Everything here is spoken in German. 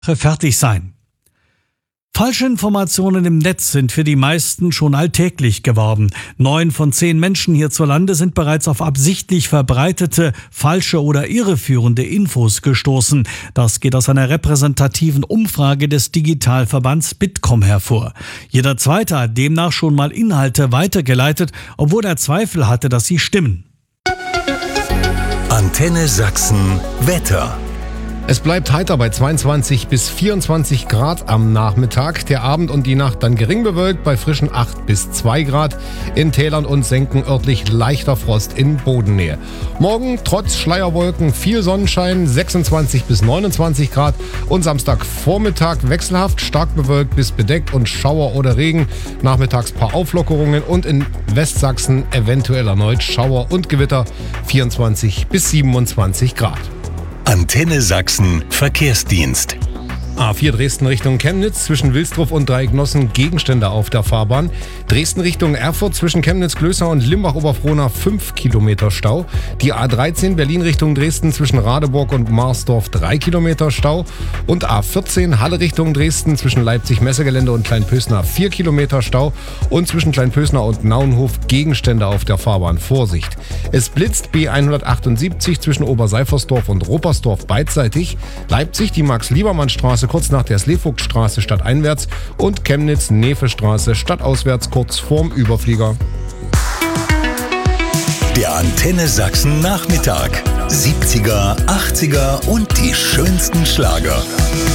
fertig sein. Falsche Informationen im Netz sind für die meisten schon alltäglich geworden. 9 von 10 Menschen hierzulande sind bereits auf absichtlich verbreitete, falsche oder irreführende Infos gestoßen. Das geht aus einer repräsentativen Umfrage des Digitalverbands Bitkom hervor. Jeder Zweite hat demnach schon mal Inhalte weitergeleitet, obwohl er Zweifel hatte, dass sie stimmen. Antenne Sachsen Wetter. Es bleibt heiter bei 22 bis 24 Grad am Nachmittag. Der Abend und die Nacht dann gering bewölkt bei frischen 8 bis 2 Grad. In Tälern und Senken örtlich leichter Frost in Bodennähe. Morgen trotz Schleierwolken viel Sonnenschein, 26 bis 29 Grad. Und Samstagvormittag wechselhaft, stark bewölkt bis bedeckt und Schauer oder Regen. Nachmittags paar Auflockerungen und in Westsachsen eventuell erneut Schauer und Gewitter, 24 bis 27 Grad. Antenne Sachsen Verkehrsdienst. A4 Dresden Richtung Chemnitz, zwischen Wilsdruff und Dreiecknossen Gegenstände auf der Fahrbahn. Dresden Richtung Erfurt, zwischen Chemnitz-Glößau und Limbach-Oberfrohna 5 Kilometer Stau. Die A13 Berlin Richtung Dresden, zwischen Radeburg und Marsdorf 3 Kilometer Stau. Und A14 Halle Richtung Dresden, zwischen Leipzig-Messegelände und Kleinpösner 4 Kilometer Stau. Und zwischen Kleinpösner und Naunhof Gegenstände auf der Fahrbahn. Vorsicht! Es blitzt B178 zwischen Oberseifersdorf und Ropersdorf beidseitig. Leipzig die Max-Liebermann-Straße kurz nach der Sleevogtstraße stadteinwärts und Chemnitz-Nefe-Straße stadtauswärts kurz vorm Überflieger. Der Antenne Sachsen Nachmittag. 70er, 80er und die schönsten Schlager.